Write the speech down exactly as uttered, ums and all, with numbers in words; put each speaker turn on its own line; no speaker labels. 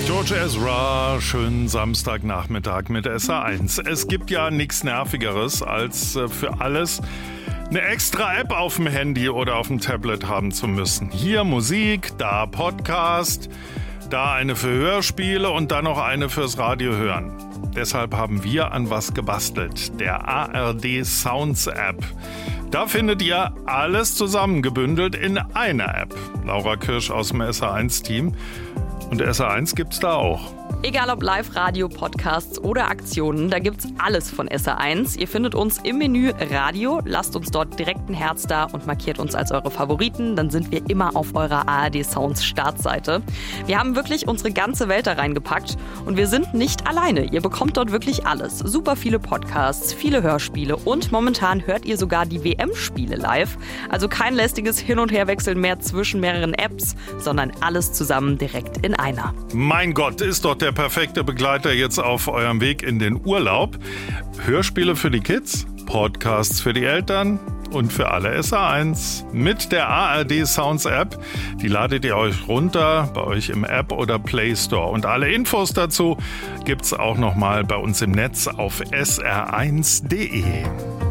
George Ezra, schönen Samstagnachmittag mit S R eins. Es gibt ja nichts Nervigeres, als für alles eine extra App auf dem Handy oder auf dem Tablet haben zu müssen. Hier Musik, da Podcast, da eine für Hörspiele und dann noch eine fürs Radio hören. Deshalb haben wir an was gebastelt, der A R D Sounds App. Da findet ihr alles zusammengebündelt in einer App. Laura Kirsch aus dem S R eins Team. Und S R eins gibt's da auch.
Egal ob Live-Radio, Podcasts oder Aktionen, da gibt's alles von S R eins. Ihr findet uns im Menü Radio, lasst uns dort direkt ein Herz da und markiert uns als eure Favoriten. Dann sind wir immer auf eurer A R D Sounds Startseite. Wir haben wirklich unsere ganze Welt da reingepackt und wir sind nicht alleine. Ihr bekommt dort wirklich alles. Super viele Podcasts, viele Hörspiele und momentan hört ihr sogar die W M-Spiele live. Also kein lästiges Hin- und Herwechseln mehr zwischen mehreren Apps, sondern alles zusammen direkt in einer.
Mein Gott, ist doch der perfekte Begleiter jetzt auf eurem Weg in den Urlaub. Hörspiele für die Kids, Podcasts für die Eltern und für alle S R eins mit der A R D Sounds App. Die ladet ihr euch runter bei euch im App oder Play Store. Und alle Infos dazu gibt's auch nochmal bei uns im Netz auf S R eins punkt de.